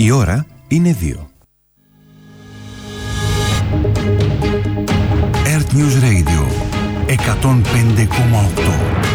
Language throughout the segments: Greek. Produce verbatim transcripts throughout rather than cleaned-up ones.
Η ώρα είναι δύο. Earth News Radio εκατόν πέντε κόμμα οκτώ.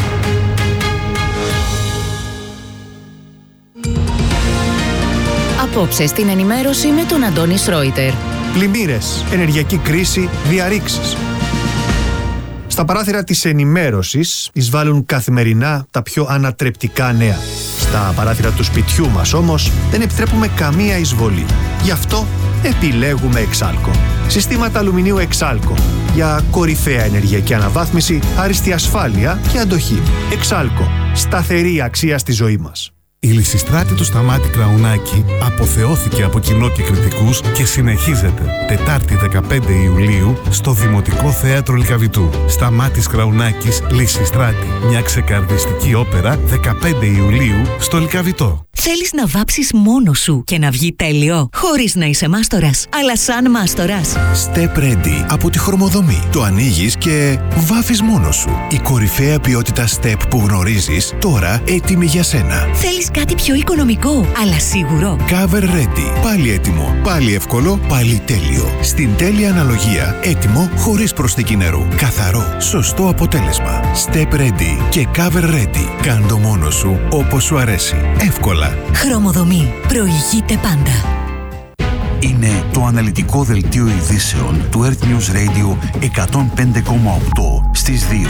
Απόψε στην ενημέρωση με τον Αντώνη Σρόιτερ. Πλημμύρες, ενεργειακή κρίση, διαρρήξεις. Στα παράθυρα της ενημέρωσης εισβάλλουν καθημερινά τα πιο ανατρεπτικά νέα. Στα παράθυρα του σπιτιού μας όμως δεν επιτρέπουμε καμία εισβολή. Γι' αυτό επιλέγουμε Εξάλκο. Συστήματα αλουμινίου Εξάλκο για κορυφαία ενεργειακή αναβάθμιση, άριστη ασφάλεια και αντοχή. Εξάλκο. Σταθερή αξία στη ζωή μας. Η Λυσιστράτη του Σταμάτη Κραουνάκη αποθεώθηκε από κοινό και κριτικούς και συνεχίζεται Τετάρτη δεκαπέντε Ιουλίου στο Δημοτικό Θέατρο Λυκαβητού. Σταμάτης Κραουνάκης, Λυσιστράτη. Μια ξεκαρδιστική όπερα δεκαπέντε Ιουλίου στο Λυκαβητό. Θέλεις να βάψεις μόνος σου και να βγει τέλειο, χωρίς να είσαι μάστορας, αλλά σαν μάστορας. Step Ready από τη Χρωμοδομή. Το ανοίγεις και βάφεις μόνος σου. Η κορυφαία ποιότητα Step που γνωρίζεις, τώρα έτοιμη για σένα. Θέλεις κάτι πιο οικονομικό, αλλά σίγουρο. Cover Ready. Πάλι έτοιμο, πάλι εύκολο, πάλι τέλειο. Στην τέλεια αναλογία, έτοιμο χωρίς προσθήκη νερού. Καθαρό, σωστό αποτέλεσμα. Step Ready και Cover Ready. Κάν' το μόνος σου όπως σου αρέσει. Εύκολα. Χρωμοδομή. Προηγείται πάντα. Είναι το αναλυτικό δελτίο ειδήσεων του Earth News Radio εκατόν πέντε κόμμα οκτώ στις δύο.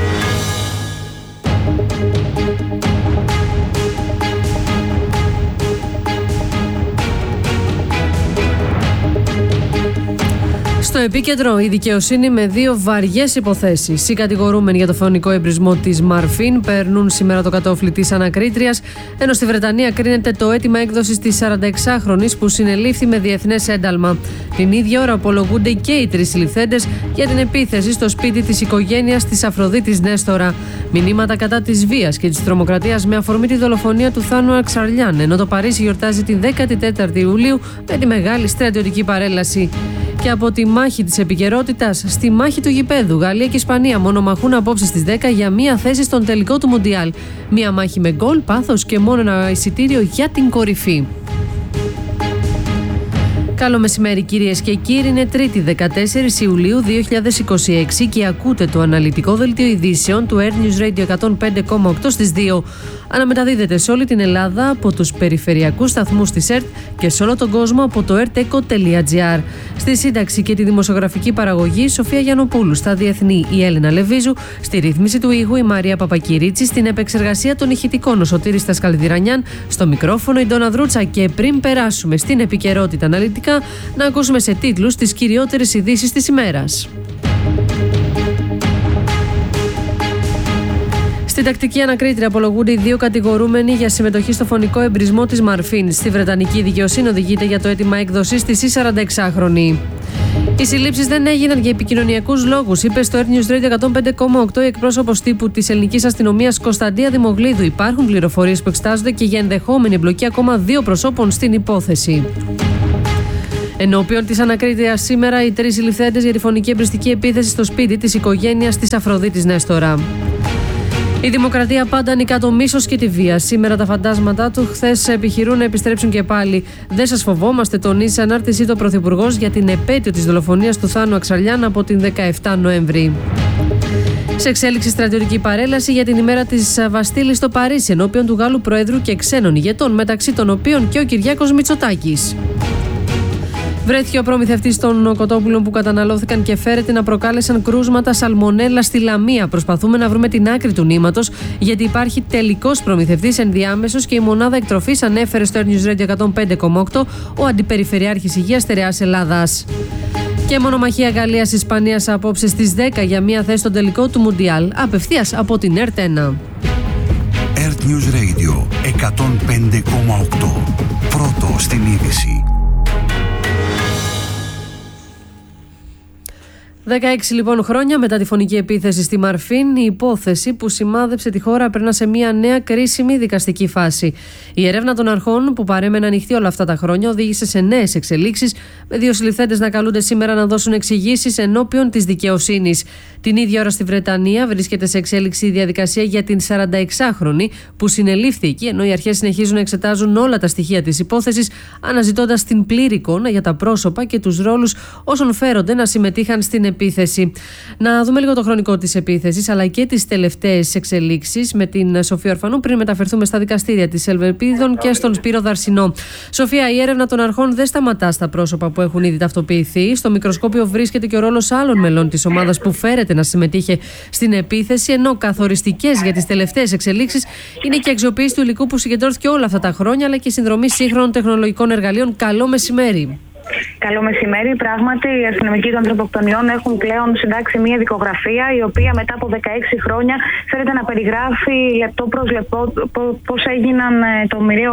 Στο επίκεντρο η δικαιοσύνη με δύο βαριές υποθέσεις. Οι κατηγορούμενοι για το φωνικό εμπρισμό της Μαρφίν περνούν σήμερα το κατόφλι της ανακρίτριας, ενώ στη Βρετανία κρίνεται το αίτημα έκδοσης της σαρανταεξάχρονης που συνελήφθη με διεθνές ένταλμα. Την ίδια ώρα απολογούνται και οι τρεις συλληφθέντες για την επίθεση στο σπίτι της οικογένειας της Αφροδίτης Νέστορα. Μηνύματα κατά της βίας και της τρομοκρατίας με αφορμή τη δολοφονία του Θάνου Αξαρλιάν, ενώ το Παρίσι γιορτάζει την δέκατη τέταρτη Ιουλίου με τη μεγάλη στρατιωτική παρέλαση. Και από τη μάχη της επικαιρότητας στη μάχη του γηπέδου, Γαλλία και Ισπανία μονομαχούν απόψε στις δέκα για μία θέση στον τελικό του Μουντιάλ. Μία μάχη με γκολ, πάθος και μόνο ένα εισιτήριο για την κορυφή. Καλό μεσημέρι κυρίες και κύριοι, είναι Τρίτη δεκατέσσερις Ιουλίου δύο χιλιάδες είκοσι έξι και ακούτε το αναλυτικό δελτίο ειδήσεων του Earth News Radio εκατόν πέντε κόμμα οκτώ στις δύο. Αναμεταδίδεται σε όλη την Ελλάδα από τους περιφερειακούς σταθμούς της ΕΡΤ και σε όλο τον κόσμο από το ερτεκο τελεία τζι άρ. Στη σύνταξη και τη δημοσιογραφική παραγωγή Σοφία Γιαννοπούλου, στα διεθνή η Έλενα Λεβίζου, στη ρύθμιση του ήχου η Μαρία Παπακυρίτση, στην επεξεργασία των ηχητικών ο Σωτήρης Τασκαλδιρανιάν, στο μικρόφωνο η Ντόνα Δρούτσα. Και πριν περάσουμε στην επικαιρότητα αναλυτικά, να ακούσουμε σε τίτλους τις κυριότερες ειδήσεις της ημέρας. Στην τακτική ανακρίτρια απολογούνται οι δύο κατηγορούμενοι για συμμετοχή στο φωνικό εμπρισμό της Μαρφίν. Στη Βρετανική δικαιοσύνη οδηγείται για το αίτημα έκδοσης της η σαρανταεξάχρονη. Οι συλλήψεις δεν έγιναν για επικοινωνιακούς λόγους, είπε στο Earth News Radio εκατόν πέντε κόμμα οκτώ η εκπρόσωπος τύπου της ελληνικής αστυνομίας Κωνσταντία Δημογλίδου. Υπάρχουν πληροφορίες που εξετάζονται και για ενδεχόμενη εμπλοκή ακόμα δύο προσώπων στην υπόθεση. Ενώπιον της ανακρίτριας σήμερα, οι τρεις συλληφθέντες για τη φωνική εμπριστική επίθεση στο σπίτι της οικογένειας της Αφροδίτης Νέστορα. Η Δημοκρατία πάντα νικά το μίσος και τη βία. Σήμερα τα φαντάσματά του χθες επιχειρούν να επιστρέψουν και πάλι. Δεν σας φοβόμαστε, τονίζει σε ανάρτησή του ο Πρωθυπουργός για την επέτειο της δολοφονίας του Θάνου Αξαρλιάν από την δεκαεφτά Νοέμβρη. Σε εξέλιξη στρατιωτική παρέλαση για την ημέρα της Βαστίλης στο Παρίσι, ενώπιον του Γάλλου Προέδρου και ξένων ηγετών, μεταξύ των οποίων και ο Κυριάκος Μητσοτάκης. Βρέθηκε ο προμηθευτής των κοτόπουλων που καταναλώθηκαν και φέρεται να προκάλεσαν κρούσματα σαλμονέλα στη Λαμία. Προσπαθούμε να βρούμε την άκρη του νήματος, γιατί υπάρχει τελικός προμηθευτής ενδιάμεσος και η μονάδα εκτροφής, ανέφερε στο Earth News Radio εκατόν πέντε κόμμα οκτώ ο Αντιπεριφερειάρχης Υγείας Στερεάς Ελλάδας. Και μονομαχία Γαλλίας-Ισπανίας απόψε στις δέκα για μία θέση στον τελικό του Μουντιάλ, απευθείας από την ΕΡΤ ένα. Earth News Radio εκατόν πέντε κόμμα οκτώ. Πρώτο στην είδηση. δεκαέξι λοιπόν χρόνια μετά τη φωνική επίθεση στη Μαρφίν, η υπόθεση που σημάδεψε τη χώρα περνά σε μια νέα κρίσιμη δικαστική φάση. Η έρευνα των αρχών, που παρέμενε ανοιχτή όλα αυτά τα χρόνια, οδήγησε σε νέες εξελίξεις, με δύο συλληφθέντες να καλούνται σήμερα να δώσουν εξηγήσεις ενώπιον της δικαιοσύνης. Την ίδια ώρα στη Βρετανία βρίσκεται σε εξέλιξη η διαδικασία για την σαρανταεξάχρονη που συνελήφθη εκεί, ενώ οι αρχές συνεχίζουν να εξετάζουν όλα τα στοιχεία της υπόθεσης, αναζητώντας την πλήρη εικόνα για τα πρόσωπα και τους ρόλους όσων φέρονται να συμμετείχαν στην επίθεση. Να δούμε λίγο το χρονικό της επίθεσης, αλλά και τις τελευταίες εξελίξεις με την Σοφία Ορφανού, πριν μεταφερθούμε στα δικαστήρια της Ελβεπίδων και στον Σπύρο Δαρσινό. Σοφία, η έρευνα των αρχών δεν σταματά στα πρόσωπα που έχουν ήδη ταυτοποιηθεί. Στο μικροσκόπιο βρίσκεται και ο ρόλος άλλων μελών της ομάδας που φέρεται να συμμετείχε στην επίθεση, ενώ καθοριστικές για τις τελευταίες εξελίξεις είναι και η αξιοποίηση του υλικού που συγκεντρώθηκε όλα αυτά τα χρόνια, αλλά και η συνδρομή σύγχρονων τεχνολογικών εργαλείων. Καλό μεσημέρι. Καλό μεσημέρι. Πράγματι, οι αστυνομικοί των ανθρωποκτονιών έχουν πλέον συντάξει μια δικογραφία, η οποία μετά από δεκαέξι χρόνια φέρεται να περιγράφει λεπτό προς λεπτό πώς έγιναν το μοιραίο,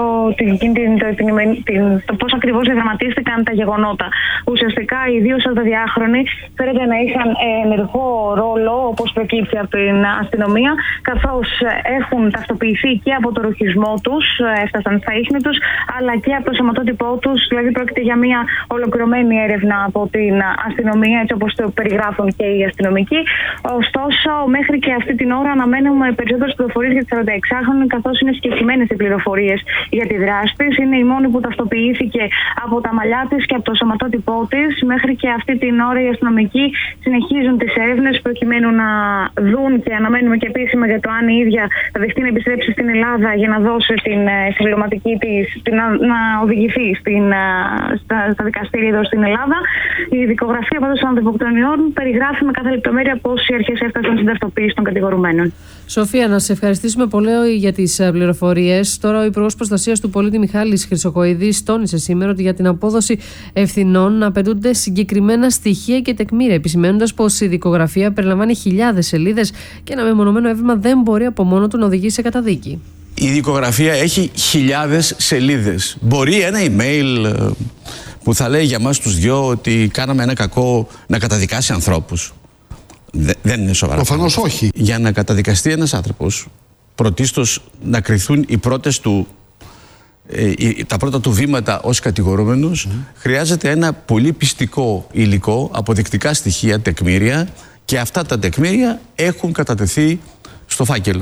το πώς ακριβώς διαδραματίστηκαν τα γεγονότα. Ουσιαστικά, οι δύο σαρανταδιάχρονοι φέρεται να είχαν ενεργό ρόλο, όπως προκύπτει από την αστυνομία, καθώς έχουν ταυτοποιηθεί και από το ρουχισμό τους, έφτασαν στα ίχνη τους, αλλά και από το σωματότυπό τους. Δηλαδή, πρόκειται για μια ολοκληρωμένη έρευνα από την αστυνομία, έτσι όπως το περιγράφουν και οι αστυνομικοί. Ωστόσο, μέχρι και αυτή την ώρα αναμένουμε περισσότερες πληροφορίες για τη σαρανταεξάχρονη, καθώς είναι συγκεκριμένες οι πληροφορίες για τη δράση της. Είναι η μόνη που ταυτοποιήθηκε από τα μαλλιά της και από το σωματότυπό της. Μέχρι και αυτή την ώρα οι αστυνομικοί συνεχίζουν τις έρευνες προκειμένου να δουν, και αναμένουμε και επίσημα για το αν η ίδια θα δεχτεί να επιστρέψει στην Ελλάδα για να δώσει την συμπληρωματική της, να, να οδηγηθεί στην, στα, στα δικαστήρια εδώ στην Ελλάδα. Η δικογραφία πάντως των ανθρωποκτονιών περιγράφει με κάθε λεπτομέρεια πώς οι αρχές έφτασαν στην ταυτοποίηση των κατηγορουμένων. Σοφία, να σε ευχαριστήσουμε πολύ για τις πληροφορίες. Τώρα, ο Υπουργός Προστασίας του Πολίτη Μιχάλης Χρυσοκοηδής τόνισε σήμερα ότι για την απόδοση ευθυνών απαιτούνται συγκεκριμένα στοιχεία και τεκμήρια, επισημαίνοντας πως η δικογραφία περιλαμβάνει χιλιάδες σελίδες και ένα μεμονωμένο έβριμα δεν μπορεί από μόνο του να οδηγήσει σε καταδίκη. Η δικογραφία έχει χιλιάδες σελίδες. Μπορεί ένα email που θα λέει για μας τους δυο ότι κάναμε ένα κακό να καταδικάσει ανθρώπους. Δε, δεν είναι σοβαρά. Προφανώς όχι. Για να καταδικαστεί ένας άνθρωπος, πρωτίστως να κριθούν οι πρώτες του, ε, τα πρώτα του βήματα ως κατηγορούμενος, mm. χρειάζεται ένα πολύ πιστικό υλικό, αποδεικτικά στοιχεία, τεκμήρια, και αυτά τα τεκμήρια έχουν κατατεθεί στο φάκελο.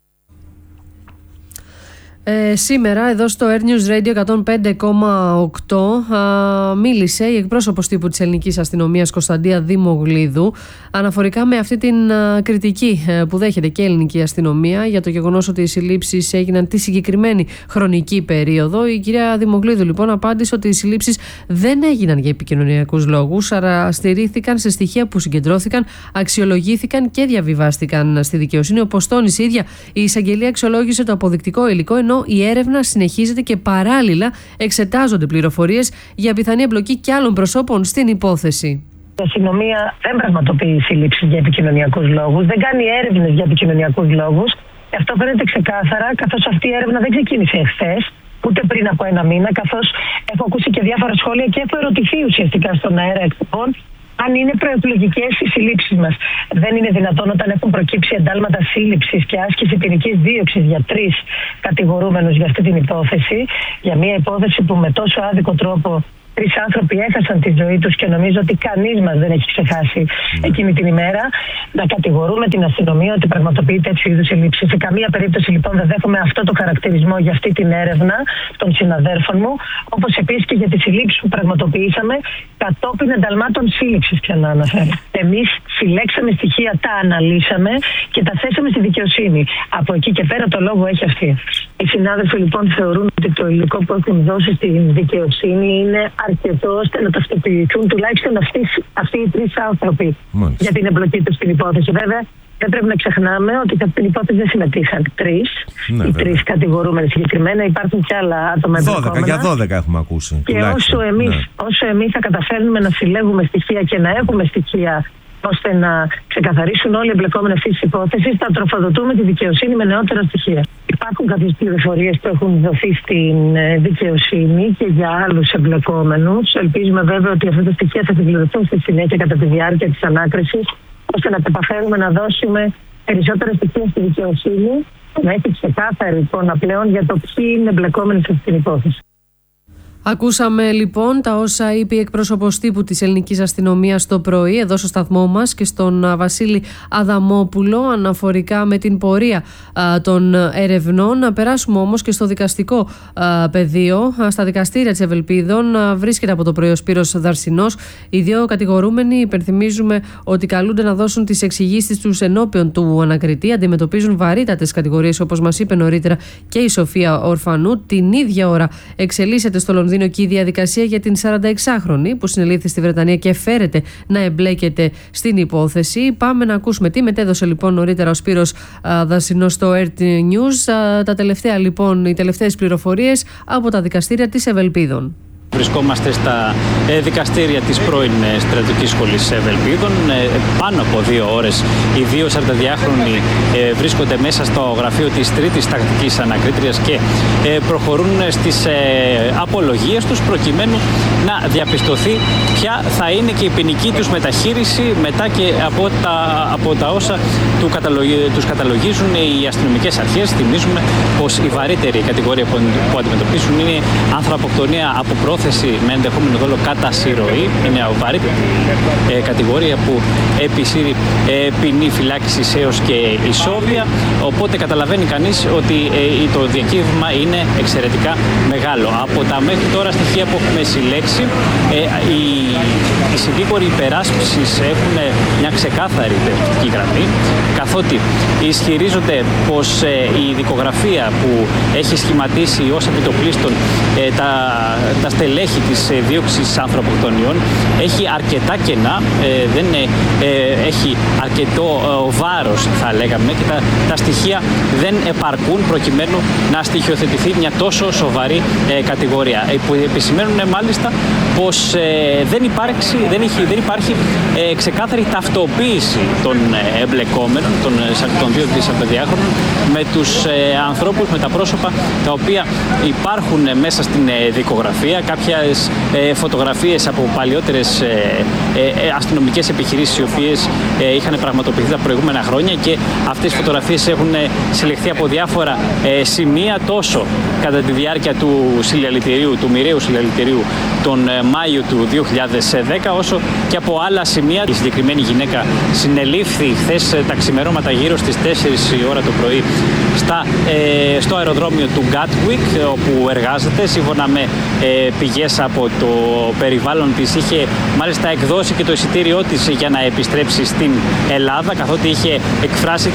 Ε, σήμερα εδώ στο Air News Radio εκατόν πέντε κόμμα οκτώ α, μίλησε η εκπρόσωπος τύπου της ελληνικής αστυνομίας Κωνσταντία Δημογλίδου αναφορικά με αυτή την α, κριτική ε, που δέχεται και η ελληνική αστυνομία για το γεγονός ότι οι συλλήψεις έγιναν τη συγκεκριμένη χρονική περίοδο. Η κυρία Δημογλίδου λοιπόν απάντησε ότι οι συλλήψεις δεν έγιναν για επικοινωνιακούς λόγους, αλλά στηρίχθηκαν σε στοιχεία που συγκεντρώθηκαν, αξιολογήθηκαν και διαβιβάστηκαν στη δικαιοσύνη. Όπως τόνισε η ίδια, η εισαγγελία αξιολόγησε το αποδεικτικό υλικό, ενώ η έρευνα συνεχίζεται και παράλληλα εξετάζονται πληροφορίες για πιθανή εμπλοκή και άλλων προσώπων στην υπόθεση. Η αστυνομία δεν πραγματοποιεί σύλληψη για επικοινωνιακούς λόγους, δεν κάνει έρευνες για επικοινωνιακούς λόγους. Αυτό φαίνεται ξεκάθαρα, καθώς αυτή η έρευνα δεν ξεκίνησε εχθές, ούτε πριν από ένα μήνα, καθώς έχω ακούσει και διάφορα σχόλια και έχω ερωτηθεί ουσιαστικά στον αέρα εκπομπών αν είναι προεκλογικές οι συλλήψεις μας. Δεν είναι δυνατόν, όταν έχουν προκύψει εντάλματα σύλληψης και άσκηση ποινικής δίωξης για τρεις κατηγορούμενους για αυτή την υπόθεση, για μια υπόθεση που με τόσο άδικο τρόπο τρεις άνθρωποι έχασαν τη ζωή τους και νομίζω ότι κανείς μας δεν έχει ξεχάσει εκείνη την ημέρα, να κατηγορούμε την αστυνομία ότι πραγματοποιεί τέτοιου είδους συλλήψεις. Σε καμία περίπτωση λοιπόν δεν δέχομαι αυτό το χαρακτηρισμό για αυτή την έρευνα των συναδέρφων μου, όπως επίσης και για τις συλλήψεις που πραγματοποιήσαμε κατόπιν ενταλμάτων σύλληψης, ξανά αναφέρω. Εμείς συλλέξαμε στοιχεία, τα αναλύσαμε και τα θέσαμε στη δικαιοσύνη. Από εκεί και πέρα το λόγο έχει αυτή. Οι συνάδελφοι λοιπόν θεωρούν ότι το υλικό που έχουν δώσει στην δικαιοσύνη είναι αρκετό ώστε να ταυτοποιηθούν τουλάχιστον αυτοί, αυτοί οι τρεις άνθρωποι. Μάλιστα. Για την εμπλοκή τους στην υπόθεση. Βέβαια, δεν πρέπει να ξεχνάμε ότι σε αυτήν την υπόθεση δεν συμμετείχαν τρεις. Ναι, οι τρεις κατηγορούμενοι συγκεκριμένα. Υπάρχουν και άλλα άτομα εμπλεκόμενα. δώδεκα, για δώδεκα έχουμε ακούσει. Και όσο εμείς, ναι. όσο εμείς θα καταφέρνουμε να συλλέγουμε στοιχεία και να έχουμε στοιχεία ώστε να ξεκαθαρίσουν όλοι οι εμπλεκόμενοι αυτή τη υπόθεση, θα τροφοδοτούμε τη δικαιοσύνη με νεότερα στοιχεία. Υπάρχουν κάποιες πληροφορίες που έχουν δοθεί στην δικαιοσύνη και για άλλους εμπλεκόμενους. Ελπίζουμε βέβαια ότι αυτά τα στοιχεία θα συμπληρωθούν στη συνέχεια κατά τη διάρκεια της ανάκρισης, ώστε να καταφέρουμε να δώσουμε περισσότερα στοιχεία στη δικαιοσύνη, να έχει ξεκάθαρη εικόνα πλέον για το ποιοι είναι εμπλεκόμενοι σε αυτή την υπόθεση. Ακούσαμε λοιπόν τα όσα είπε η εκπρόσωπος τύπου της ελληνικής αστυνομίας το πρωί εδώ στο σταθμό μας και στον Βασίλη Αδαμόπουλο αναφορικά με την πορεία α, των ερευνών. Να περάσουμε όμως και στο δικαστικό α, πεδίο. Στα δικαστήρια της Ευελπίδων α, βρίσκεται από το πρωί ο Σπύρος Δαρσινός. Οι δύο κατηγορούμενοι υπενθυμίζουμε ότι καλούνται να δώσουν τις εξηγήσεις τους ενώπιον του ανακριτή. Αντιμετωπίζουν βαρύτατες κατηγορίες όπως μας είπε νωρίτερα και η Σοφία Ορφανού. Την ίδια ώρα εξελίσσεται στο Λονδίνο και η διαδικασία για την σαρανταεξάχρονη που συνελήφθη στη Βρετανία και φέρεται να εμπλέκεται στην υπόθεση. Πάμε να ακούσουμε τι μετέδωσε λοιπόν νωρίτερα ο Σπύρος Δαρσινός στο Air News. Τα τελευταία λοιπόν, οι τελευταίες πληροφορίες από τα δικαστήρια της Ευελπίδων. Βρισκόμαστε στα δικαστήρια της πρώην Στρατιωτικής Σχολής Ευελπίδων. Πάνω από δύο ώρες οι δύο σαρανταδυάχρονοι βρίσκονται μέσα στο γραφείο της τρίτης τακτικής ανακρίτριας και προχωρούν στις απολογίες τους προκειμένου να διαπιστωθεί ποια θα είναι και η ποινική τους μεταχείριση μετά και από τα, από τα όσα του καταλογι, τους καταλογίζουν οι αστυνομικές αρχές. Θυμίζουμε πως η βαρύτερη κατηγορία που, που αντιμετωπίσουν είναι ανθρωποκτονία από πρόθεση με ενδεχόμενο δόλο κατά συρροή. Είναι βαρύτερη ε, κατηγορία που επισύρει ε, ποινή φυλάκισης έως και ισόβια. Οπότε καταλαβαίνει κανείς ότι ε, το διακύβημα είναι εξαιρετικά μεγάλο. Από τα μέχρι τώρα στοιχεία που έχουμε συλλέξει, ε, οι, οι συνδίκοροι υπεράσπισης έχουν μια ξεκάθαρη τερματική γραμμή, καθότι ισχυρίζονται πως ε, η δικογραφία που έχει σχηματίσει ως επιτοπλίστων ε, τα, τα στελέχη της ε, δίωξης ανθρωποκτονιών έχει αρκετά κενά, ε, δεν ε, ε, έχει αρκετό ε, βάρος θα λέγαμε και τα, τα στοιχεία δεν επαρκούν προκειμένου να στοιχειοθετηθεί μια τόσο σοβαρή ε, κατηγορία. Ε, που επισημαίνουν ε, μάλιστα πως ε, δεν, υπάρξει, δεν, έχει, δεν υπάρχει ε, ξεκάθαρη ταυτοποίηση των ε, εμπλεκόμενων, των, των δύο σαρανταδιάχρονων με τους ε, ανθρώπους, με τα πρόσωπα τα οποία υπάρχουν ε, μέσα στην ε, δικογραφία. Κάποιες ε, φωτογραφίες από παλιότερες ε, ε, αστυνομικές επιχειρήσεις οι οποίες ε, είχαν πραγματοποιηθεί τα προηγούμενα χρόνια και αυτές οι φωτογραφίες έχουν ε, συλλεχθεί από διάφορα ε, σημεία τόσο κατά τη διάρκεια του συλλαλητηρίου, του μοιραίου συλλαλητηρίου τον ε, Μάιο του δύο χιλιάδες δέκα όσο και από άλλα σημεία. Η συγκεκριμένη γυναίκα συνελήφθη χθες ε, τα ξημερώματα γύρω στις τέσσερις η ώρα το πρωί στα, ε, στο αεροδρόμιο του Gatwick όπου εργάζεται. Σύμφωνα με ε, πηγές από το περιβάλλον της είχε μάλιστα εκδώσει και το εισιτήριό της για να επιστρέψει στην Ελλάδα καθότι είχε εκφράσει.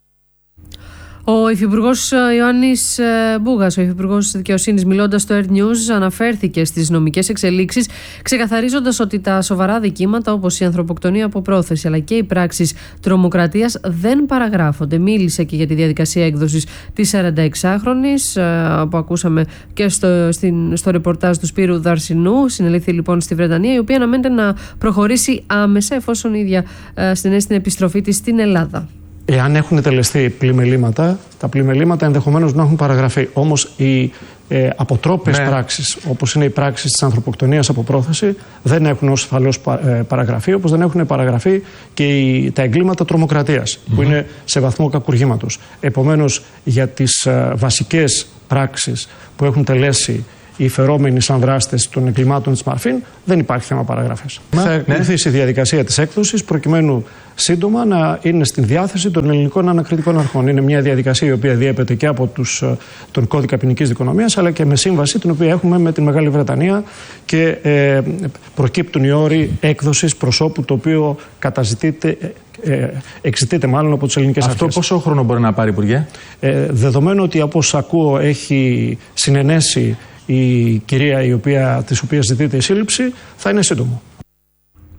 Ο Υφυπουργός Ιωάννης Μπούγας, ο Υφυπουργός Δικαιοσύνης, μιλώντας στο Air News, αναφέρθηκε στις νομικές εξελίξεις, ξεκαθαρίζοντας ότι τα σοβαρά δικήματα όπως η ανθρωποκτονία από πρόθεση αλλά και οι πράξεις τρομοκρατίας δεν παραγράφονται. Μίλησε και για τη διαδικασία έκδοσης της σαρανταεξάχρονης που ακούσαμε και στο, στην, στο ρεπορτάζ του Σπύρου Δαρσινού. Συνελήφθη λοιπόν στη Βρετανία, η οποία αναμένεται να προχωρήσει άμεσα εφόσον η ίδια συνέσει στην επιστροφή της στην Ελλάδα. Εάν έχουν τελεστεί πλημελήματα, τα πλημελήματα ενδεχομένως να έχουν παραγραφεί. Όμως οι ε, αποτρόπες ναι. πράξεις, όπως είναι οι πράξεις της ανθρωποκτονίας από πρόθεση, δεν έχουν ως φαλώς παραγραφεί, όπως δεν έχουν παραγραφεί και οι, τα εγκλήματα τρομοκρατίας, mm-hmm. που είναι σε βαθμό κακουργήματος. Επομένως, για τις ε, βασικές πράξεις που έχουν τελέσει οι φερόμενοι σαν δράστες των εγκλημάτων της Μαρφίν, δεν υπάρχει θέμα παραγραφής. Μα, θα ακολουθήσει ναι. η διαδικασία της έκδοσης προκειμένου σύντομα να είναι στην διάθεση των ελληνικών ανακριτικών αρχών. Είναι μια διαδικασία η οποία διέπεται και από τους, τον κώδικα ποινικής δικονομίας αλλά και με σύμβαση την οποία έχουμε με τη Μεγάλη Βρετανία και ε, προκύπτουν οι όροι έκδοσης προσώπου το οποίο καταζητείται. Ε, εξητείται μάλλον από τις ελληνικές αρχές. Αυτό πόσο χρόνο μπορεί να πάρει, Υπουργέ? Ε, δεδομένου ότι όπως ακούω έχει συνενέσει η κυρία η οποία, της οποίας ζητείται η σύλληψη, θα είναι σύντομο.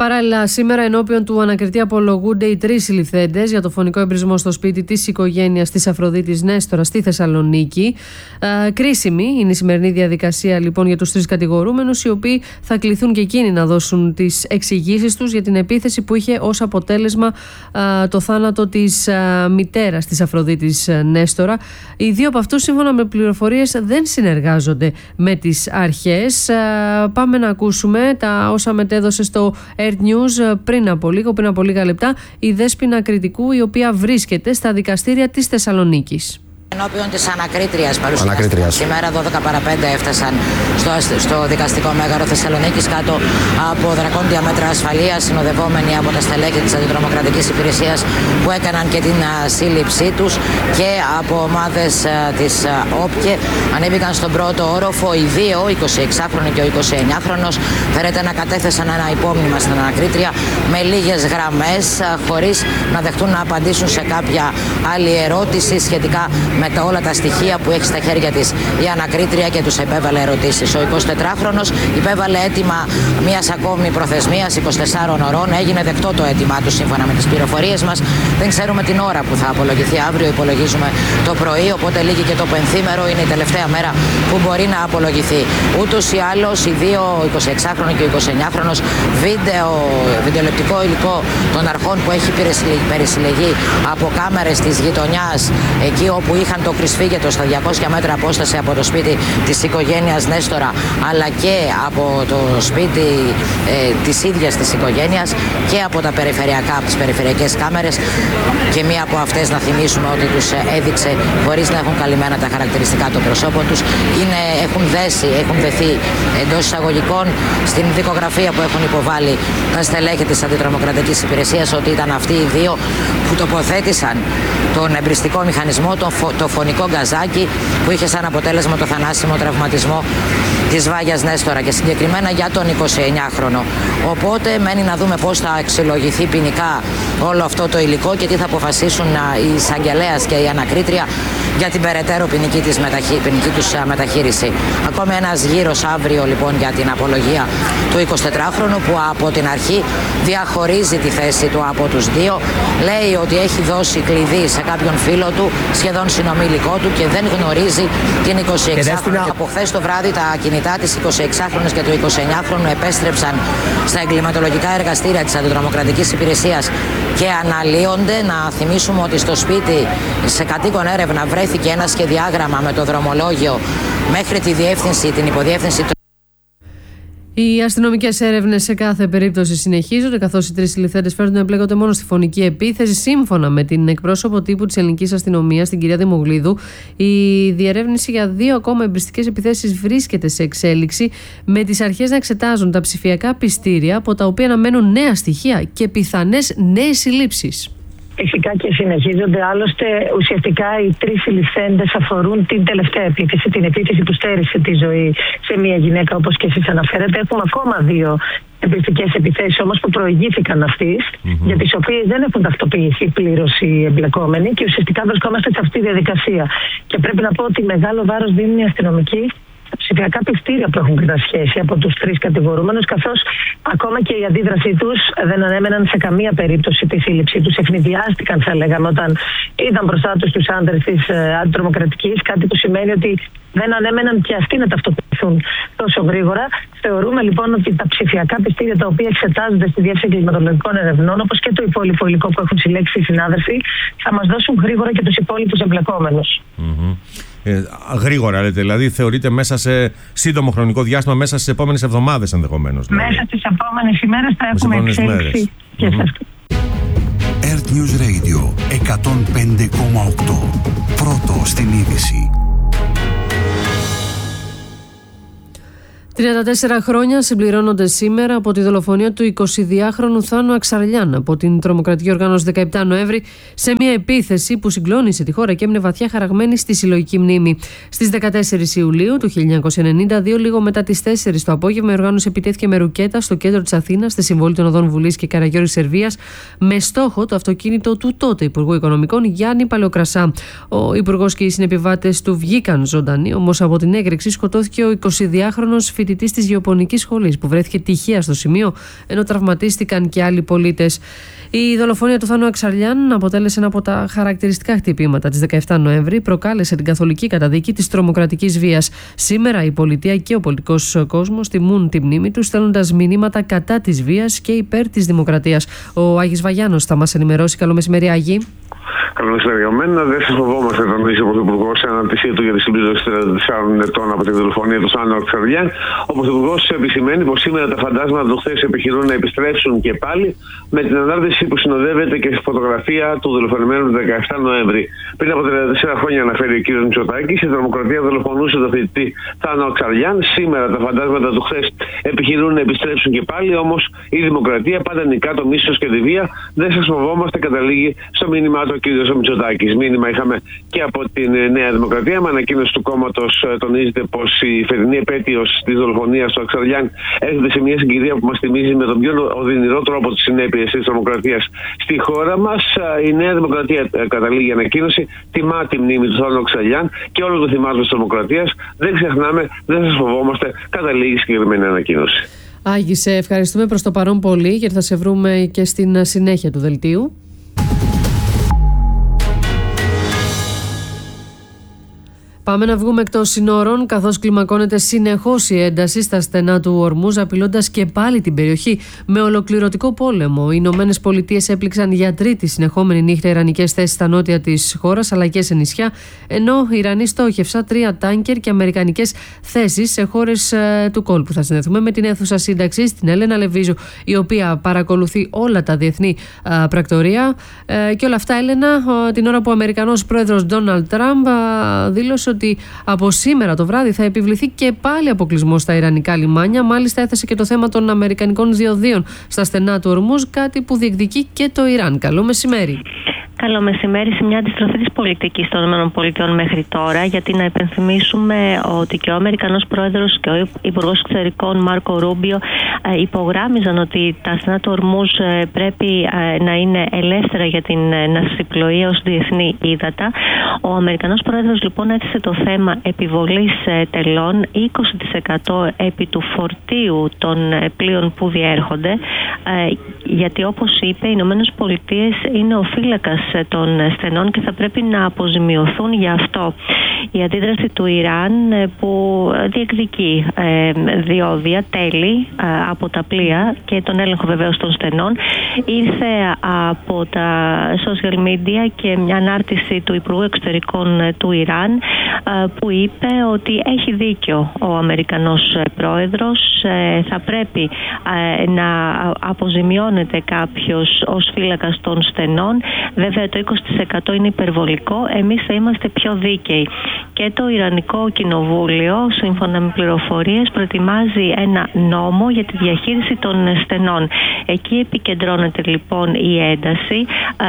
Παράλληλα, σήμερα ενώπιον του ανακριτή απολογούνται οι τρεις συλληφθέντες για το φωνικό εμπρισμό στο σπίτι της οικογένειας της Αφροδίτης Νέστορα στη Θεσσαλονίκη. Ε, κρίσιμη είναι η σημερινή διαδικασία λοιπόν για τους τρεις κατηγορούμενους, οι οποίοι θα κληθούν και εκείνοι να δώσουν τις εξηγήσεις τους για την επίθεση που είχε ως αποτέλεσμα ε, το θάνατο της ε, μητέρας της Αφροδίτης Νέστορα. Οι δύο από αυτούς, σύμφωνα με πληροφορίες, δεν συνεργάζονται με τις αρχές. Ε, πάμε να ακούσουμε τα όσα μετέδωσε στο News πριν από λίγο, πριν από λίγα λεπτά, η Δέσποινα Κρητικού, η οποία βρίσκεται στα δικαστήρια της Θεσσαλονίκης. Ενώπιον της ανακρίτριας παρουσιάστηκαν σήμερα δώδεκα παρά πέντε έφτασαν στο, στο δικαστικό μέγαρο Θεσσαλονίκης κάτω από δρακόντια μέτρα ασφαλείας, συνοδευόμενοι από τα στελέχη της Αντιτρομοκρατικής Υπηρεσίας που έκαναν και την α, σύλληψή τους, και από ομάδες α, της α, ΟΠΚΕ. Ανέβηκαν στον πρώτο όροφο οι δύο, ο εικοσιεξάχρονος και ο εικοσιεννιάχρονος. Φέρεται να κατέθεσαν ένα υπόμνημα στην ανακρίτρια με λίγες γραμμές, α, χωρίς να δεχτούν να απαντήσουν σε κάποια άλλη ερώτηση σχετικά με τα όλα τα στοιχεία που έχει στα χέρια της η ανακρίτρια, και τους επέβαλε ερωτήσεις. Ο εικοσιτετράχρονος υπέβαλε αίτημα μιας ακόμη προθεσμίας είκοσι τεσσάρων ωρών. Έγινε δεκτό το αίτημά του σύμφωνα με τις πληροφορίες μας. Δεν ξέρουμε την ώρα που θα απολογηθεί αύριο, υπολογίζουμε το πρωί, οπότε λήγει και το πενθήμερο, είναι η τελευταία μέρα που μπορεί να απολογηθεί. Ούτως ή άλλως οι δύο, ο εικοσιεξάχρονος και ο εικοσιεννιάχρονος, βίντεο, βιντεολεπτικό υλικό των αρχών που έχει περισυλλεγεί από κάμερες της γειτονιάς, εκεί όπου είχαν το κρυσφύγετο στα διακόσια μέτρα απόσταση από το σπίτι της οικογένειας Νέστορα, αλλά και από το σπίτι ε, της ίδιας της οικογένειας, και από τα περιφερειακά, από τις περιφερειακές κάμερες, και μία από αυτές, να θυμίσουμε ότι τους έδειξε χωρίς να έχουν καλυμμένα τα χαρακτηριστικά των προσώπων τους. Είναι, έχουν δέσει, έχουν δεθεί εντός εισαγωγικών στην δικογραφία που έχουν υποβάλει τα στελέχη της Αντιτρομοκρατικής Υπηρεσίας, ότι ήταν αυτοί οι δύο που τοποθέτησαν τον εμπριστικό μηχανισμό, τον φο, το φωνικό γκαζάκι που είχε σαν αποτέλεσμα το θανάσιμο τραυματισμό της Βάγιας Νέστορα, και συγκεκριμένα για τον εικοσιεννιάχρονο. Οπότε μένει να δούμε πώς θα αξιολογηθεί ποινικά όλο αυτό το υλικό και τι θα αποφασίσουν η εισαγγελέας και η ανακρίτρια για την περαιτέρω ποινική, της μεταχεί, ποινική τους μεταχείριση. Ακόμη ένας γύρος αύριο λοιπόν για την απολογία του εικοσιτετράχρονου, που από την αρχή διαχωρίζει τη θέση του από τους δύο. Λέει ότι έχει δώσει κλειδί σε κάποιον φίλο του, σχεδόν συνομιλικό του, και δεν γνωρίζει την εικοσιεξάχρονη. Και από χθες το βράδυ τα κινητά της εικοσιεξάχρονης και του εικοσιεννιάχρονου επέστρεψαν στα εγκληματολογικά εργαστήρια της Αντιτρομοκρατικής Υπηρεσίας και αναλύονται. Να θυμίσουμε ότι στο σπίτι, σε κατοίκον έρευνα, βρέθηκε ένα σχεδιάγραμμα με το δρομολόγιο μέχρι τη διεύθυνση, την υποδιεύθυνση. Οι αστυνομικές έρευνες σε κάθε περίπτωση συνεχίζονται, καθώς οι τρεις συλληφθέντες φέρνουν να εμπλέκονται μόνο στη φωνική επίθεση. Σύμφωνα με την εκπρόσωπο τύπου της ελληνικής αστυνομίας, την κυρία Δημογλίδου, η διερεύνηση για δύο ακόμα εμπριστικές επιθέσεις βρίσκεται σε εξέλιξη, με τις αρχές να εξετάζουν τα ψηφιακά πιστήρια, από τα οποία αναμένουν νέα στοιχεία και πιθανές νέες συλλήψεις. Φυσικά και συνεχίζονται. Άλλωστε, ουσιαστικά οι τρεις συλληφθέντες αφορούν την τελευταία επίθεση, την επίθεση που στέρισε τη ζωή σε μια γυναίκα, όπως και εσείς αναφέρετε. Έχουμε ακόμα δύο εμπριστικές επιθέσεις όμως που προηγήθηκαν αυτής, mm-hmm. για τις οποίες δεν έχουν ταυτοποιηθεί πλήρως οι εμπλεκόμενοι, και ουσιαστικά βρισκόμαστε σε αυτή τη διαδικασία. Και πρέπει να πω ότι μεγάλο βάρος δίνουν οι αστυνομικοί στα ψηφιακά πιστήρια που έχουν κατασχέσει από τους τρεις κατηγορούμενους, καθώς ακόμα και η αντίδρασή τους δεν ανέμεναν σε καμία περίπτωση τη σύλληψή τους. Ευνηδιάστηκαν, θα λέγαμε, όταν είδαν μπροστά τους τους άντρες της ε, αντιτρομοκρατικής, κάτι που σημαίνει ότι δεν ανέμεναν και αυτοί να ταυτοποιηθούν τόσο γρήγορα. Θεωρούμε λοιπόν ότι τα ψηφιακά πιστήρια, τα οποία εξετάζονται στη Διεύθυνση Εγκληματολογικών Ερευνών, όπως και το υπόλοιπο υλικό που έχουν συλλέξει οι συνάδελφοι, θα μας δώσουν γρήγορα και τους υπόλοιπους εμπλεκόμενους. Mm-hmm. Ε, γρήγορα, λέτε, δηλαδή θεωρείτε μέσα σε σύντομο χρονικό διάστημα, μέσα στις επόμενες εβδομάδες ενδεχομένως? Δηλαδή. Μέσα στις επόμενες ημέρες θα έχουμε εξέλιξη και σε αυτό. Earth News Radio εκατόν πέντε κόμμα οκτώ. Πρώτο στην είδηση. τριάντα τέσσερα χρόνια συμπληρώνονται σήμερα από τη δολοφονία του εικοσιδυάχρονου Θάνου Αξαρλιάν από την τρομοκρατική οργάνωση δεκαεπτά Νοέμβρη, σε μια επίθεση που συγκλώνησε τη χώρα και έμεινε βαθιά χαραγμένη στη συλλογική μνήμη. Στις δεκατέσσερις Ιουλίου του χίλια εννιακόσια ενενήντα δύο, λίγο μετά τις τέσσερις το απόγευμα, η οργάνωση επιτέθηκε με ρουκέτα στο κέντρο της Αθήνας, στη συμβολή των οδών Βουλής και Καραγιώρης Σερβίας, με στόχο το αυτοκίνητο του τότε Υπουργού Οικονομικών Γιάννη Παλαιοκρασά. Ο Υπουργός και οι συνεπιβάτες του βγήκαν ζωντανοί, όμως από την έκρηξη σκοτώθηκε ο εικοσιδυάχρονος φοιτητής της Γεωπονικής Σχολής που βρέθηκε τυχαία στο σημείο, ενώ τραυματίστηκαν και άλλοι πολίτες. Η δολοφονία του Θάνου Αξαλιάν αποτέλεσε ένα από τα χαρακτηριστικά χτυπήματα της δεκαεφτά Νοέμβρη, προκάλεσε την καθολική καταδίκη της τρομοκρατικής βίας. Σήμερα η πολιτεία και ο πολιτικός κόσμος τιμούν τη μνήμη του, στέλνοντας μηνύματα κατά της βίας και υπέρ της δημοκρατίας. Ο Άγης Βαγιάνος θα μας ενημερώσει. Καλό μεσημέρι, Άγη. Καλομεσημεριωμένα, δεν σα φοβόμαστε, τον είπε ο Πρωθυπουργό σε αναρτησία του για τη συμπλήρωση τριάντα τεσσάρων ετών από τη δολοφονία του Θάνου Αξαλιάν. Ο Πρωθυπουργό επισημαίνει πω σήμερα τα φαντάσματα του χθες επιχειρούν να επιστρέψουν και πάλι, με την ανάρτηση που συνοδεύεται και στη φωτογραφία του δολοφονημένου του δεκαεφτά Νοέμβρη. Πριν από τριάντα τέσσερα χρόνια, αναφέρει ο κ. Μητσοτάκης, η τρομοκρατία δολοφονούσε τον φοιτητή Θάνο Αξαλιάν. Σήμερα τα φαντάσματα του χθες επιχειρούν να επιστρέψουν και πάλι, όμως η δημοκρατία πάντα νικά το μίσος και τη βία. Δεν σας φοβόμαστε, καταλήγει στο μήνυμά του ο κ. Μητσοτάκης. Μήνυμα είχαμε και από την Νέα Δημοκρατία. Με ανακοίνωση του κόμματος τονίζεται πως η φετινή επέτειος της δολοφονίας του Αξαλιάν έρχεται σε μια συγκυρία που μας θυμίζει με τον πιο οδυνηρό τρόπο τις συνέπειες της τρομοκρατίας στη χώρα μας. Η Νέα Δημοκρατία, καταλήγει ανακοίνωση, τιμά τη μνήμη του Θάνου Αξαλιάν και όλων των θυμάτων της τρομοκρατίας. Δεν ξεχνάμε, δεν σας φοβόμαστε, καταλήγει συγκεκριμένη ανακοίνωση. Άγη, σε ευχαριστούμε προς το παρόν πολύ, γιατί θα σε βρούμε και στην συνέχεια του δελτίου. Πάμε να βγούμε εκτός συνόρων, καθώς κλιμακώνεται συνεχώς η ένταση στα στενά του Ορμούζ, απειλώντας και πάλι την περιοχή με ολοκληρωτικό πόλεμο. Οι Ηνωμένες Πολιτείες έπληξαν για τρίτη συνεχόμενη νύχτα ιρανικές θέσεις στα νότια της χώρας, αλλά και σε νησιά, ενώ οι Ιρανοί στόχευσαν τρία τάνκερ και αμερικανικές θέσεις σε χώρες ε, του κόλπου. Θα συνδεθούμε με την αίθουσα σύνταξης, την Έλενα Λεβίζου, η οποία παρακολουθεί όλα τα διεθνή ε, πρακτορία. Ε, και όλα αυτά, Έλενα, ε, την ώρα που ο Αμερικανός πρόεδρος Ντόναλντ Τραμπ ε, δήλωσε ότι από σήμερα το βράδυ θα επιβληθεί και πάλι αποκλεισμό στα ιρανικά λιμάνια. Μάλιστα έθεσε και το θέμα των αμερικανικών διοδίων στα στενά του Ορμούζ, κάτι που διεκδικεί και το Ιράν. Καλό μεσημέρι. Καλό μεσημέρι. Σε μια αντιστροφή της πολιτικής των ΗΠΑ μέχρι τώρα, γιατί να υπενθυμίσουμε ότι και ο Αμερικανός πρόεδρος και ο Υπουργός Εξωτερικών Μάρκο Ρούμπιο υπογράμμιζαν ότι τα στενά του Ορμούζ πρέπει να είναι ελεύθερα για την ναυσιπλοεία ως διεθνή ύδατα. Ο Αμερικανός πρόεδρος λοιπόν έθεσε το θέμα επιβολής τελών είκοσι τοις εκατό επί του φορτίου των πλοίων που διέρχονται, γιατί όπως είπε, οι Ηνωμένες Πολιτείες είναι ο φύλακας των στενών και θα πρέπει να αποζημιωθούν για αυτό. Η αντίδραση του Ιράν, που διεκδικεί διόδια, τέλη από τα πλοία και τον έλεγχο βεβαίως των στενών, ήρθε από τα social media και μια ανάρτηση του Υπουργού Εξωτερικών του Ιράν, που είπε ότι έχει δίκιο ο Αμερικανός πρόεδρος, θα πρέπει να αποζημιώνεται κάποιος ως φύλακας των στενών. Βέβαια το είκοσι τοις εκατό είναι υπερβολικό, εμείς θα είμαστε πιο δίκαιοι. Και το Ιρανικό Κοινοβούλιο, σύμφωνα με πληροφορίες, προετοιμάζει ένα νόμο για τη διαχείριση των στενών. Εκεί επικεντρώνεται λοιπόν η ένταση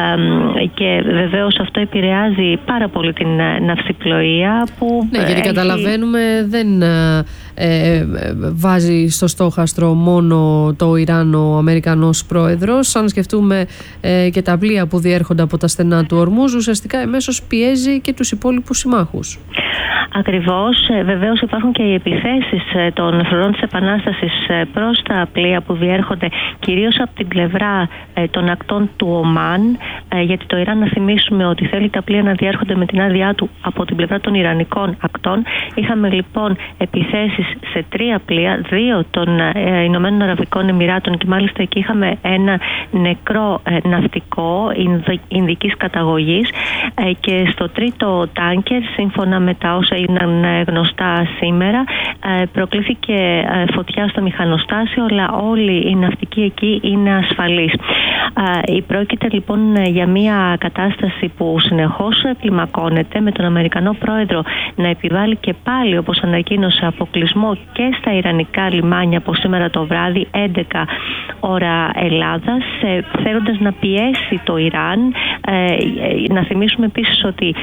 και βεβαίως αυτό επηρεάζει πάρα πολύ την ναυσιπλοεία που... Ναι, γιατί έχει... καταλαβαίνουμε δεν ε, ε, βάζει στο στόχαστρο μόνο το Ιράν ο Αμερικανός πρόεδρος. Αν σκεφτούμε ε, και τα πλοία που διέρχονται από τα στενά του Ορμούζ, ουσιαστικά εμέσως πιέζει και τους υπόλοιπους συμμάχους. Ακριβώς. Βεβαίως υπάρχουν και οι επιθέσεις των φρουρών της Επανάστασης προς τα πλοία που διέρχονται κυρίως από την πλευρά των ακτών του Ομάν, γιατί το Ιράν, να θυμίσουμε ότι θέλει τα πλοία να διέρχονται με την άδειά του από την πλευρά των Ιρανικών ακτών. Είχαμε λοιπόν επιθέσεις σε τρία πλοία, δύο των Ηνωμένων Αραβικών Εμιράτων, και μάλιστα εκεί είχαμε ένα νεκρό ναυτικό ινδικής καταγωγής, και στο τρίτο τάνκερ, σύμφωνα με τα όσα είναι γνωστά σήμερα, προκλήθηκε φωτιά στο μηχανοστάσιο, αλλά όλοι οι ναυτικοί εκεί είναι ασφαλείς. Πρόκειται λοιπόν για μια κατάσταση που συνεχώς κλιμακώνεται, με τον Αμερικανό πρόεδρο να επιβάλλει και πάλι, όπως ανακοίνωσε, αποκλεισμό και στα ιρανικά λιμάνια από σήμερα το βράδυ, έντεκα ώρα Ελλάδας, θέλοντας να πιέσει το Ιράν. Να θυμίσουμε επίσης ότι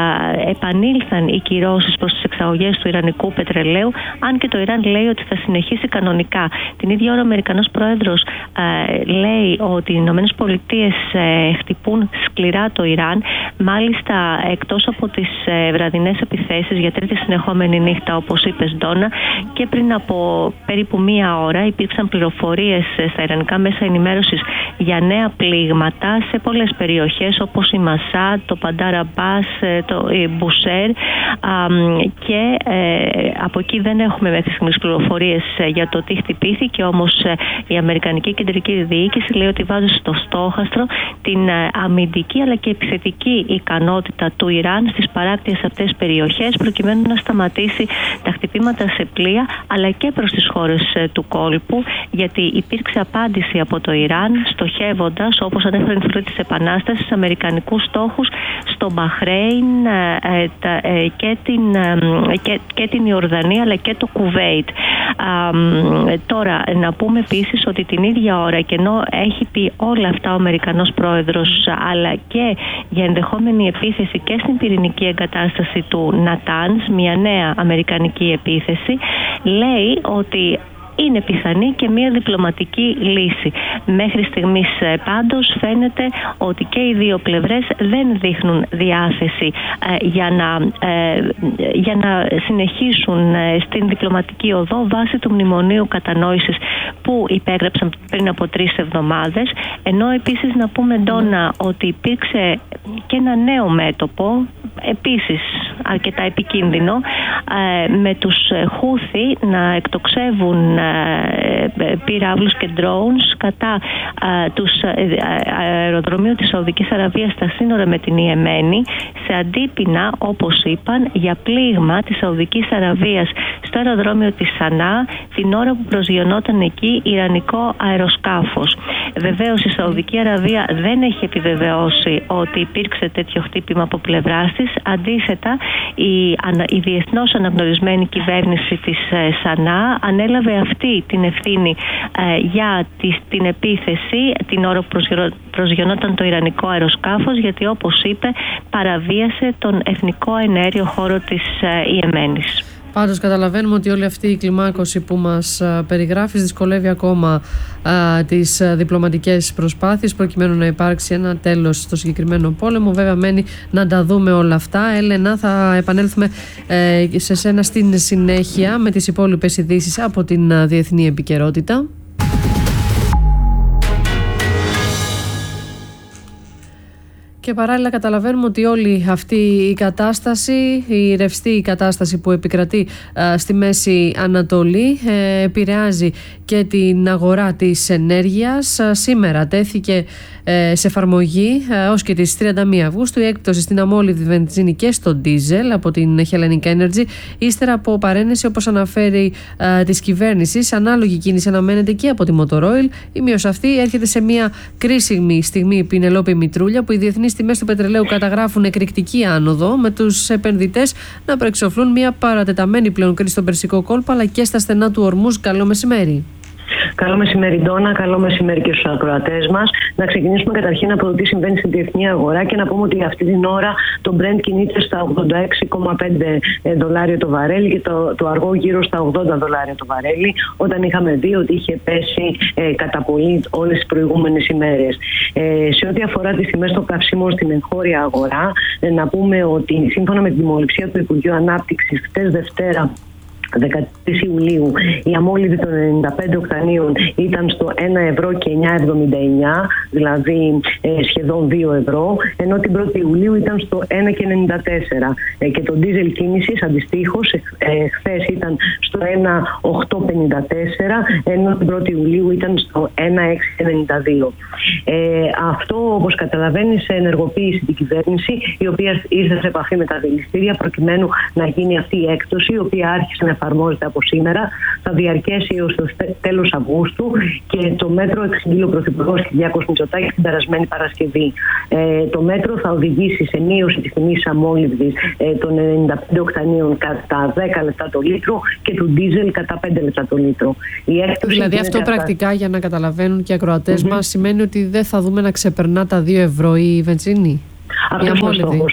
επανήλθαν οι κυρώσεις προς τις εξαγωγές του ιρανικού πετρελαίου, αν και το Ιράν λέει ότι θα συνεχίσει κανονικά Την ίδια ώρα ο Αμερικανός πρόεδρος ε, λέει ότι οι Ηνωμένες Πολιτείες ε, χτυπούν σκληρά το Ιράν. Μάλιστα, εκτός από τις ε, βραδινές επιθέσεις για τρίτη συνεχόμενη νύχτα, όπως είπες, Ντόνα, και πριν από περίπου μία ώρα υπήρξαν πληροφορίες ε, στα ιρανικά μέσα ενημέρωσης για νέα πλήγματα σε πολλές περιοχές, όπως η Μασάτ, το Παντάρα Μπάς, ε, το ε, Μπουσέρ, και ε, από εκεί δεν έχουμε μέχρι στιγμής πληροφορίες ε, για το τι χτυπήθηκε. Όμως ε, η Αμερικανική Κεντρική Διοίκηση λέει ότι βάζει στο στόχαστρο την ε, αμυντική αλλά και επιθετική ικανότητα του Ιράν στις παράκτιες αυτές περιοχές, προκειμένου να σταματήσει τα χτυπήματα σε πλοία αλλά και προς τις χώρες ε, του κόλπου, γιατί υπήρξε απάντηση από το Ιράν στοχεύοντας, όπως ανέφερε την της Επανάστασης, αμερικανικούς στόχους στο Μπαχρέιν ε, ε, τα, ε, και, την, ε, και, και την Ιορδανία αλλά και το Κουβέιτ. Ε, τώρα να πούμε επίσης ότι την ίδια ώρα, και ενώ έχει πει όλα αυτά ο Αμερικανός πρόεδρος, αλλά και για ενδεχόμενη επίθεση και στην πυρηνική εγκατάσταση του Νατάνς, μια νέα αμερικανική επίθεση, λέει ότι είναι πιθανή και μια διπλωματική λύση. Μέχρι στιγμής πάντως φαίνεται ότι και οι δύο πλευρές δεν δείχνουν διάθεση ε, για, να, ε, για να συνεχίσουν ε, στην διπλωματική οδό βάσει του μνημονίου κατανόησης που υπέγραψαν πριν από τρεις εβδομάδες. Ενώ επίσης να πούμε, Ντόνα, ότι υπήρξε και ένα νέο μέτωπο, επίσης αρκετά επικίνδυνο, ε, με τους Χούθι να εκτοξεύουν πυράβλους και drones κατά α, τους αεροδρομίου της Σαουδικής Αραβίας στα σύνορα με την Ιεμένη, σε αντίπεινα, όπως είπαν, για πλήγμα της Σαουδικής Αραβίας στο αεροδρόμιο της Σανά την ώρα που προσγειωνόταν εκεί ιρανικό αεροσκάφος. Βεβαίως η Σαουδική Αραβία δεν έχει επιβεβαιώσει ότι υπήρξε τέτοιο χτύπημα από πλευράς της. Αντίθετα, η, η διεθνώς αναγνωρισμένη κυβέρνηση της Σανά ανέλαβε αυτή την ευθύνη ε, για τη, την επίθεση την ώρα που προσγειωνόταν το ιρανικό αεροσκάφος, γιατί, όπως είπε, παραβίασε τον εθνικό εναέριο χώρο της ε, Ιεμένης. Πάντως καταλαβαίνουμε ότι όλη αυτή η κλιμάκωση που μας περιγράφεις δυσκολεύει ακόμα α, τις διπλωματικές προσπάθειες προκειμένου να υπάρξει ένα τέλος στο συγκεκριμένο πόλεμο. Βέβαια μένει να τα δούμε όλα αυτά. Έλενα, θα επανέλθουμε ε, σε σένα στην συνέχεια με τις υπόλοιπες ειδήσεις από την α, διεθνή επικαιρότητα. Και παράλληλα καταλαβαίνουμε ότι όλη αυτή η κατάσταση, η ρευστή κατάσταση που επικρατεί α, στη Μέση Ανατολή ε, επηρεάζει και την αγορά της ενέργειας. Α, σήμερα τέθηκε ε, σε εφαρμογή ε, ως και τις τριάντα μία Αυγούστου η έκπτωση στην αμόλυβδη βενζίνη και στο ντίζελ από την Hellenic Energy, ύστερα από παρένεση, όπως αναφέρει ε, της κυβέρνησης. Ανάλογη κίνηση αναμένεται και από τη Motor Oil. Η μείωση αυτή έρχεται σε μια κρίσιμη στιγμή, Πινελόπη Μητρούλια, που οι διεθνείς τιμές του πετρελαίου καταγράφουν εκρηκτική άνοδο, με τους επενδυτές να προεξοφλούν μια παρατεταμένη πλέον κρίση στον Περσικό κόλπο αλλά και στα στενά του Ορμούζ. Καλό μεσημέρι. Καλό μεσημέρι, Ντόνα. Καλό μεσημέρι και στους ακροατές μας. Να ξεκινήσουμε καταρχήν από το τι συμβαίνει στην διεθνή αγορά και να πούμε ότι αυτή την ώρα το Brent κινείται στα ογδόντα έξι κόμμα πέντε δολάρια το βαρέλι και το, το αργό γύρω στα ογδόντα δολάρια το βαρέλι, όταν είχαμε δει ότι είχε πέσει ε, κατά πολύ όλες τις προηγούμενες ημέρες. Ε, σε ό,τι αφορά τις τιμές των καυσίμων στην εγχώρια αγορά, ε, να πούμε ότι σύμφωνα με την δημοληψία του Υπουργείου Ανάπτυξης χτες Δευτέρα, δεκατρείς Ιουλίου, η αμόλυβη των ενενήντα πέντε οκτανίων ήταν στο ένα ευρώ και εννιά εβδομήντα εννιά, δηλαδή ε, σχεδόν δύο ευρώ, ενώ την πρώτη Ιουλίου ήταν στο ένα και ενενήντα τέσσερα. Ε, και το ντίζελ κίνησης αντιστοίχως ε, χθες ήταν στο ένα οκτώ πενήντα τέσσερα, ενώ την πρώτη Ιουλίου ήταν στο ένα έξι ενενήντα δύο. Ε, αυτό, όπως καταλαβαίνεις, ενεργοποίησε την κυβέρνηση, η οποία ήρθε σε επαφή με τα δηληστήρια προκειμένου να γίνει αυτή η έκπτωση, η οποία άρχισε να εφαρμόζεται από σήμερα, θα διαρκέσει έως το τέλος Αυγούστου και το μέτρο εξηγεί ο Πρωθυπουργός Κυριάκος Μητσοτάκης την περασμένη Παρασκευή. Ε, το μέτρο θα οδηγήσει σε μείωση της τιμής αμόλυβδης ε, των ενενήντα πέντε οκτανίων κατά δέκα λεπτά το λίτρο και του ντίζελ κατά πέντε λεπτά το λίτρο. Η δηλαδή αυτό πρακτικά, αυτά... για να καταλαβαίνουν και οι ακροατές mm-hmm. μας, σημαίνει ότι δεν θα δούμε να ξεπερνά τα δύο ευρώ η βενζίνη. Αυτός είναι ο στόχος.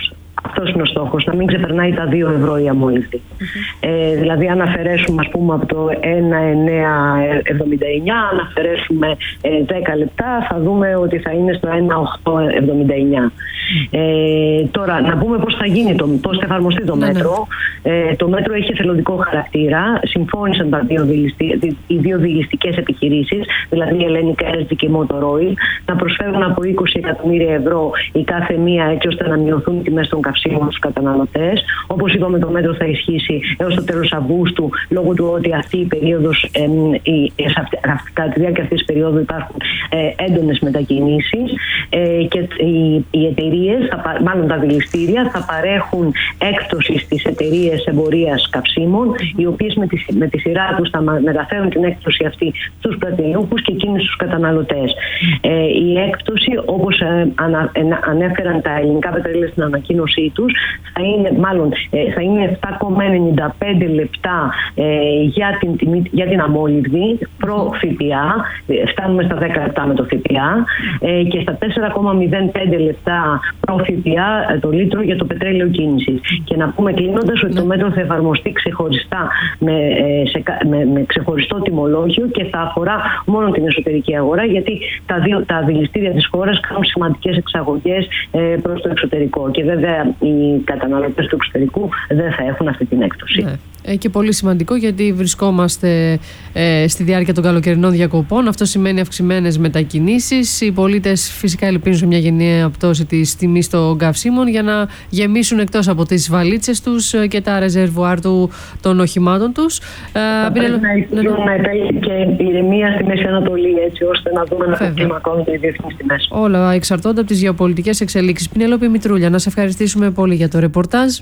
Αυτός είναι ο στόχος, να μην ξεπερνάει τα δύο ευρώ η αμόλυβδη. Mm-hmm. Ε, δηλαδή, αν αφαιρέσουμε, ας πούμε, από το ένα εννέα εβδομήντα εννιά, αν αφαιρέσουμε ε, δέκα λεπτά, θα δούμε ότι θα είναι στο ένα οκτώ εβδομήντα εννιά. Ε, τώρα, να πούμε πώς θα γίνει, το, πώς θα εφαρμοστεί το μέτρο. Ε, το μέτρο έχει εθελοντικό χαρακτήρα. Συμφώνησαν τα δύο δηληστή, οι δύο δηληστικές επιχειρήσεις, δηλαδή η Hellenic Energy και η Motor Oil, να προσφέρουν από είκοσι εκατομμύρια ευρώ η κάθε μία, έτσι ώστε να μειωθούν οι τιμές των καυσίμων στους καταναλωτές. Όπως είπαμε, το μέτρο θα ισχύσει έως το τέλος Αυγούστου, λόγω του ότι αυτή η περίοδος, ε, η, κατά τη διάρκεια αυτής της περίοδου υπάρχουν ε, έντονες μετακινήσεις ε, και οι, οι εταιρείες, μάλλον τα δηληστήρια, θα παρέχουν έκπτωση στις εταιρείες εμπορίας καυσίμων, οι οποίες με τη, με τη σειρά τους θα μεταφέρουν την έκπτωση αυτή στους πρατηριούχους και εκείνους στους καταναλωτές. Ε, η έκπτωση, όπως ε, ανα, ε, ανέφεραν τα ελληνικά πετρέλαια στην ανακοίνωσή τους, θα είναι, μάλλον, ε, θα είναι επτά κόμμα ενενήντα πέντε λεπτά ε, για, την, τιμή, για την αμόλυβδη προ ΦΠΑ, φτάνουμε στα δέκα λεπτά με το ΦΠΑ, ε, και στα τέσσερα κόμμα μηδέν πέντε λεπτά προ ΦΠΑ το λίτρο για το πετρέλαιο κίνησης. Και να πούμε κλείνοντας ότι το μέτρο θα εφαρμοστεί ξεχωριστά με, σε, με, με ξεχωριστό τιμολόγιο και θα αφορά μόνο την εσωτερική αγορά, γιατί τα, δύο, τα δηληστήρια της χώρας κάνουν σημαντικές εξαγωγές ε, προς το εξωτερικό και βέβαια οι καταναλωτές του εξωτερικού δεν θα έχουν αυτή την έκπτωση. Ναι. Ε, και πολύ σημαντικό, γιατί βρισκόμαστε ε, στη διάρκεια των καλοκαιρινών διακοπών. Αυτό σημαίνει αυξημένες μετακινήσεις. Οι πολίτες φυσικά ελπίζουν σε μια γενναία πτώση της τιμής των καυσίμων για να γεμίσουν εκτός από τις βαλίτσες τους και τα ρεζερβουάρ του, των οχημάτων τους. Θα πρέπει να υπήρχε να επέλθει και ηρεμία στη Μέση Ανατολή, έτσι ώστε να δούμε να κλιμακώνονται οι διεθνείς τιμές. Όλα εξαρτώνται από τις γεωπολιτικές εξελίξεις. Πινελόπη Μητρούλια, να σε ευχαριστήσουμε πολύ για το ρεπορτάζ.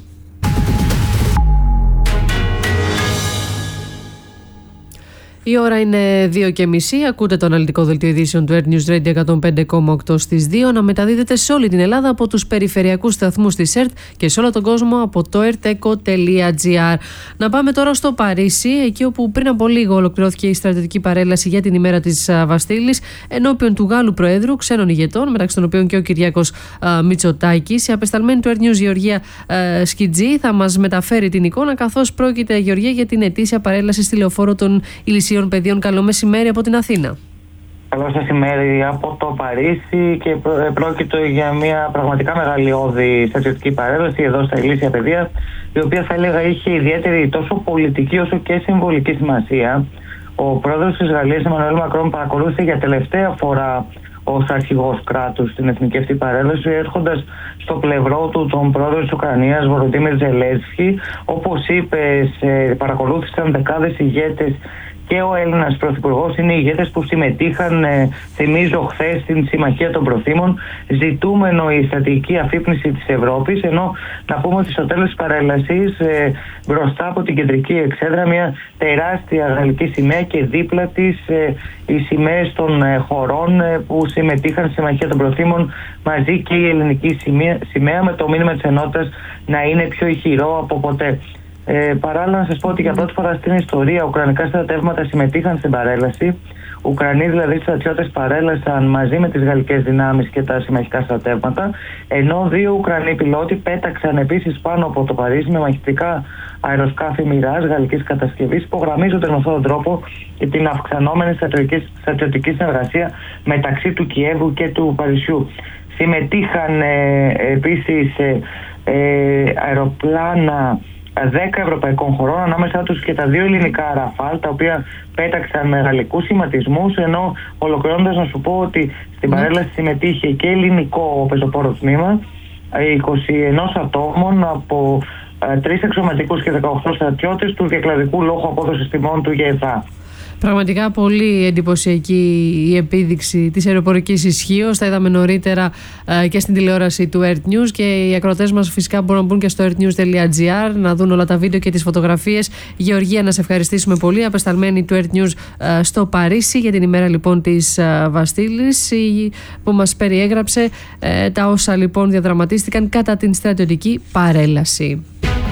Η ώρα είναι δύο και μισή. Ακούτε το αναλυτικό δελτίο ειδήσεων του Earth News Radio εκατόν πέντε κόμμα οκτώ στις δύο να μεταδίδεται σε όλη την Ελλάδα από τους περιφερειακούς σταθμούς της ΕΡΤ και σε όλο τον κόσμο από το ερτεκο τελεία τζι άρ. Να πάμε τώρα στο Παρίσι, εκεί όπου πριν από λίγο ολοκληρώθηκε η στρατιωτική παρέλαση για την ημέρα της Βαστίλης ενώπιον του Γάλλου Προέδρου, ξένων ηγετών, μεταξύ των οποίων και ο Κυριάκος Μητσοτάκης. Η απεσταλμένη του Earth News Γεωργία α, Σκιτζή θα μας μεταφέρει την εικόνα, καθώς πρόκειται, Γεωργία, για την ετήσια παρέλαση στη λεωφόρο των Ηλυσίων Παιδίων. Καλό μεσημέρι από την Αθήνα. Καλό μεσημέρι από το Παρίσι, και πρόκειται για μια πραγματικά μεγαλειώδη στρατιωτική παρέλαση εδώ στα Ηλίσια Παιδεία, η οποία θα έλεγα είχε ιδιαίτερη τόσο πολιτική όσο και συμβολική σημασία. Ο πρόεδρος της Γαλλίας, Εμμανουέλ Μακρόν, παρακολούθησε για τελευταία φορά ως αρχηγός κράτους στην εθνική αυτή παρέλαση, έρχοντας στο πλευρό του τον πρόεδρο της Ουκρανίας, Βολοντίμιρ Ζελένσκι. Όπως είπε, παρακολούθησαν δεκάδες ηγέτες και ο Έλληνας πρωθυπουργός. Είναι οι ηγέτες που συμμετείχαν, ε, θυμίζω, χθες στην Συμμαχία των Προθήμων, ζητούμενο η στρατηγική αφύπνιση της Ευρώπης. Ενώ να πούμε ότι στο τέλος της παρέλασης, ε, μπροστά από την κεντρική εξέδρα, μια τεράστια γαλλική σημαία και δίπλα της ε, οι σημαίες των ε, χωρών ε, που συμμετείχαν στη Συμμαχία των Προθήμων, μαζί και η ελληνική σημαία, σημαία με το μήνυμα της ενότητας να είναι πιο ηχηρό από ποτέ. Ε, παράλληλα, να σας πω ότι για πρώτη φορά στην ιστορία ουκρανικά στρατεύματα συμμετείχαν στην παρέλαση. Ουκρανοί δηλαδή στρατιώτες παρέλασαν μαζί με τις γαλλικές δυνάμεις και τα συμμαχικά στρατεύματα, ενώ δύο Ουκρανοί πιλότοι πέταξαν επίσης πάνω από το Παρίσι με μαχητικά αεροσκάφη Μιράζ γαλλικής κατασκευής, υπογραμμίζοντας με αυτόν τον τρόπο και την αυξανόμενη στρατιωτική συνεργασία μεταξύ του Κιέβου και του Παρισιού. Συμμετείχαν ε, επίσης ε, ε, αεροπλάνα δέκα ευρωπαϊκών χωρών, ανάμεσά τους και τα δύο ελληνικά Ραφάλ, τα οποία πέταξαν με γαλλικούς σχηματισμούς, ενώ ολοκληρώνοντας να σου πω ότι στην παρέλαση συμμετείχε και ελληνικό πεζοπόρο τμήμα είκοσι ένα ατόμων από ε, τρεις εξωματικούς και δεκαοκτώ στρατιώτες του διακλαδικού λόγου απόδοσης τιμών του ΓΕΘΑ. Πραγματικά πολύ εντυπωσιακή η επίδειξη της αεροπορικής ισχύως. Τα είδαμε νωρίτερα ε, και στην τηλεόραση του Earth News, και οι ακροατές μας φυσικά μπορούν να μπουν και στο earthnews τελεία τζι άρ να δουν όλα τα βίντεο και τις φωτογραφίες. Γεωργία, να σε ευχαριστήσουμε πολύ, απεσταλμένη του Earth News ε, στο Παρίσι για την ημέρα λοιπόν της ε, Βαστίλης, που μας περιέγραψε ε, τα όσα λοιπόν διαδραματίστηκαν κατά την στρατιωτική παρέλαση.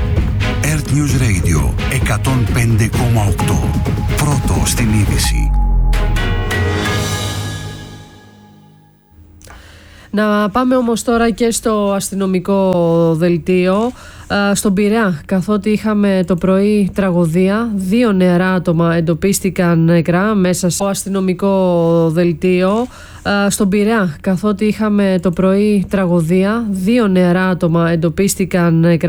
Earth News Radio εκατόν πέντε κόμμα οκτώ. Πρώτο στην είδηση. Να πάμε όμως τώρα και στο αστυνομικό δελτίο. Στον Πειραιά, καθότι είχαμε το πρωί τραγωδία, δύο νεαρά άτομα εντοπίστηκαν νεκρά μέσα στο αστυνομικό δελτίο. Στον Πειραιά, καθότι είχαμε το πρωί τραγωδία, δύο νεαρά άτομα εντοπίστηκαν νεκρά